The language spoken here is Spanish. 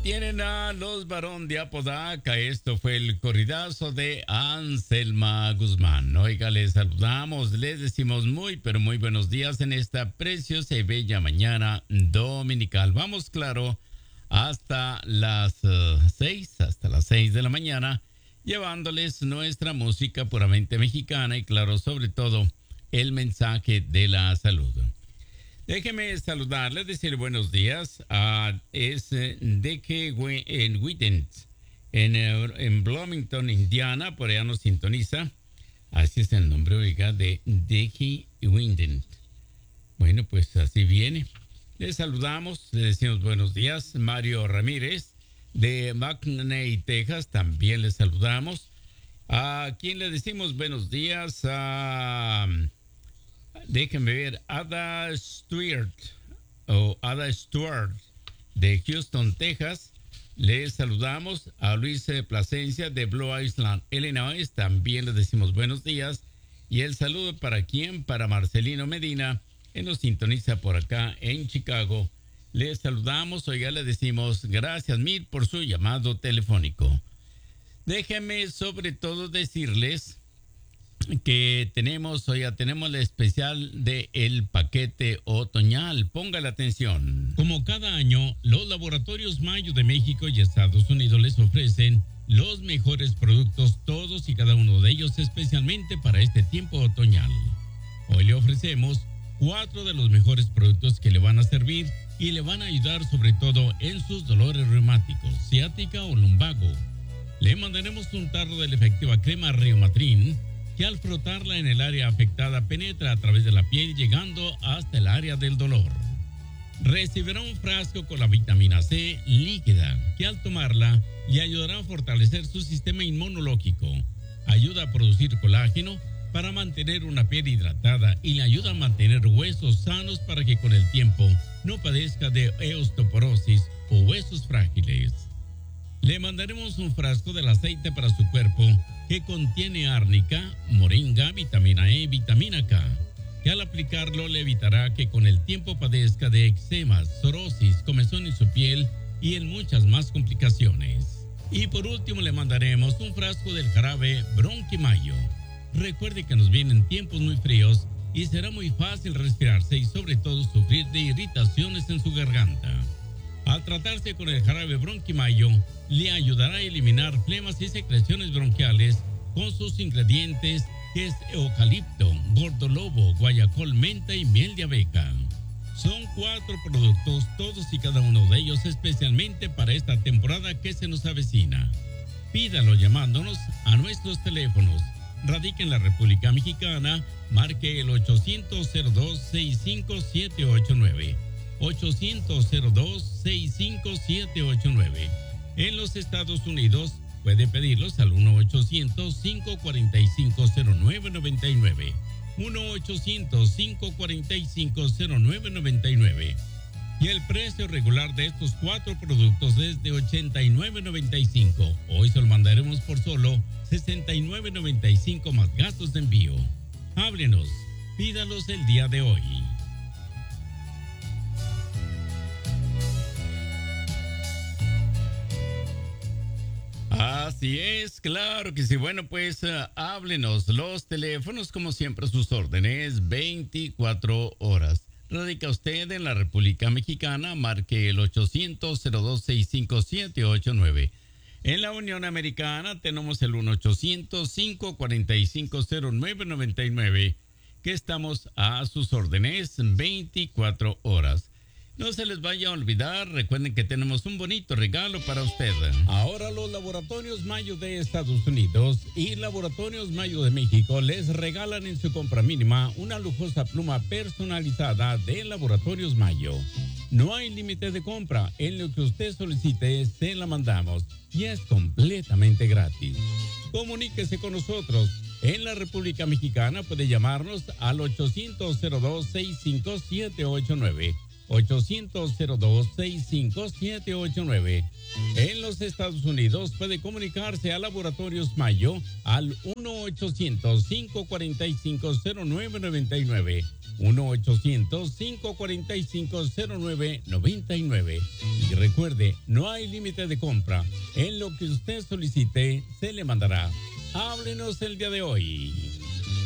tienen a los Barón de Apodaca. Esto fue el corridazo de Anselma Guzmán. Oiga, les saludamos, les decimos muy, pero muy buenos días en esta preciosa y bella mañana dominical. Vamos, claro, hasta las 6 de la mañana, llevándoles nuestra música puramente mexicana y, claro, sobre todo, el mensaje de la salud. Déjeme saludarles, decir buenos días a de que en Witten, en Bloomington, Indiana, por allá nos sintoniza. Así es el nombre, oiga, de Deji Witten. Bueno, pues así viene. Les saludamos, les decimos buenos días. Mario Ramírez de McNeil, Texas, también les saludamos. A quien le decimos buenos días, déjenme ver, Ada Stewart de Houston, Texas. Les saludamos a Luis Plasencia de Blue Island, Illinois. También les decimos buenos días. Y el saludo para quién, para Marcelino Medina, que nos sintoniza por acá en Chicago. Les saludamos, oiga, le decimos gracias mil por su llamado telefónico. Déjenme sobre todo decirles que tenemos la especial de el paquete otoñal. Ponga la atención. Como cada año, los laboratorios Mayo de México y Estados Unidos les ofrecen los mejores productos, todos y cada uno de ellos especialmente para este tiempo otoñal. Hoy le ofrecemos 4 de los mejores productos que le van a servir y le van a ayudar sobre todo en sus dolores reumáticos, ciática o lumbago. Le mandaremos un tarro de la efectiva crema Reumatrin, que al frotarla en el área afectada penetra a través de la piel llegando hasta el área del dolor. Recibirá un frasco con la vitamina C líquida, que al tomarla le ayudará a fortalecer su sistema inmunológico, ayuda a producir colágeno para mantener una piel hidratada y le ayuda a mantener huesos sanos para que con el tiempo no padezca de osteoporosis o huesos frágiles. Le mandaremos un frasco del aceite para su cuerpo que contiene árnica, moringa, vitamina E, vitamina K, que al aplicarlo le evitará que con el tiempo padezca de eczemas, psoriasis, comezón en su piel y en muchas más complicaciones. Y por último le mandaremos un frasco del jarabe Bronquimayo. Recuerde que nos vienen tiempos muy fríos y será muy fácil respirarse y sobre todo sufrir de irritaciones en su garganta. Al tratarse con el jarabe Bronquimayo, le ayudará a eliminar flemas y secreciones bronquiales con sus ingredientes que es eucalipto, gordolobo, guayacol, menta y miel de abeja. Son 4 productos, todos y cada uno de ellos especialmente para esta temporada que se nos avecina. Pídalo llamándonos a nuestros teléfonos. Radica en la República Mexicana, marque el 800-02-65789. 800-02-65789. En los Estados Unidos puede pedirlos al 1-800-545-0999. 1-800-545-0999. Y el precio regular de estos 4 productos es de $89.95. Hoy se lo mandaremos por solo $69.95 más gastos de envío. Háblenos, pídalos el día de hoy. Así es, claro que sí. Bueno, pues háblenos. Los teléfonos, como siempre, a sus órdenes, 24 horas. Radica usted en la República Mexicana, marque el 800-02-65789. En la Unión Americana tenemos el 1-800-545-0999, que estamos a sus órdenes 24 horas. No se les vaya a olvidar, recuerden que tenemos un bonito regalo para usted. Ahora los Laboratorios Mayo de Estados Unidos y Laboratorios Mayo de México les regalan en su compra mínima una lujosa pluma personalizada de Laboratorios Mayo. No hay límite de compra, en lo que usted solicite se la mandamos y es completamente gratis. Comuníquese con nosotros. En la República Mexicana puede llamarnos al 800-02-65789. 1-800-02-65789. En los Estados Unidos puede comunicarse a Laboratorios Mayo al 1-800-545-0999. 1-800-545-0999. Y recuerde, no hay límite de compra. En lo que usted solicite, se le mandará. Háblenos el día de hoy.